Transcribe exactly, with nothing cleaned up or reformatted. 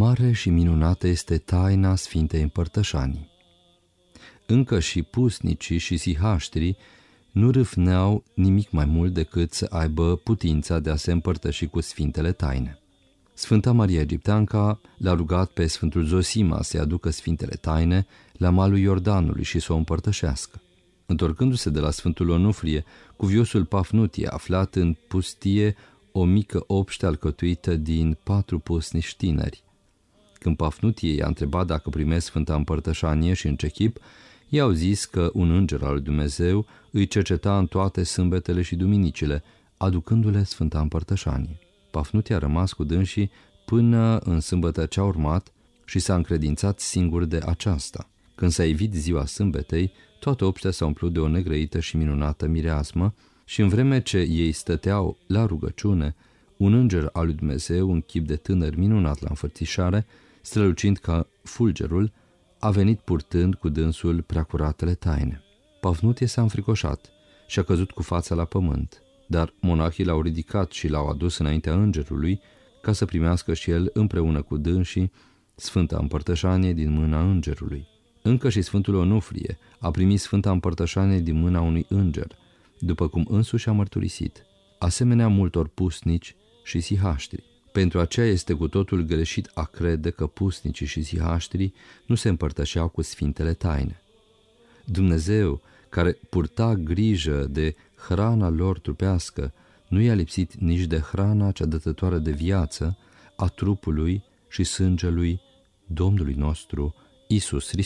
Mare și minunată este taina Sfintei Împărtășanii. Încă și pusnicii și sihaștrii nu râfneau nimic mai mult decât să aibă putința de a se împărtăși cu Sfintele Taine. Sfânta Maria Egipteanca l-a rugat pe Sfântul Zosima să-i aducă Sfintele Taine la malul Iordanului și să o împărtășească. Întorcându-se de la Sfântul Onufrie, cuviosul Pafnutie, aflat în pustie, o mică obște alcătuită din patru pusnici tineri. Când Pafnutie i-a întrebat dacă primesc Sfânta Împărtășanie și în ce chip, i-au zis că un înger al lui Dumnezeu îi cerceta în toate sâmbetele și duminicile, aducându-le Sfânta Împărtășanie. Pafnutie a rămas cu dânsii până în sâmbătă ce a urmat și s-a încredințat singur de aceasta. Când s-a ivit ziua sâmbetei, toată obștea s-a umplut de o negrăită și minunată mireasmă și în vreme ce ei stăteau la rugăciune, un înger al lui Dumnezeu, în chip de tânăr minunat la înfățișare, strălucind ca fulgerul, a venit purtând cu dânsul preacuratele taine. Pafnutie s-a înfricoșat și a căzut cu fața la pământ, dar monahii l-au ridicat și l-au adus înaintea îngerului ca să primească și el împreună cu dânsii Sfânta Împărtășanie din mâna îngerului. Încă și Sfântul Onufrie a primit Sfânta Împărtășanie din mâna unui înger, după cum însuși a mărturisit, asemenea multor pusnici și sihaștri. Pentru aceea este cu totul greșit a crede că pusnicii și sihaștrii nu se împărtășeau cu Sfintele Taine. Dumnezeu, care purta grijă de hrana lor trupească, nu i-a lipsit nici de hrana cea dătătoare de viață a trupului și sângelui Domnului nostru Iisus Hristos.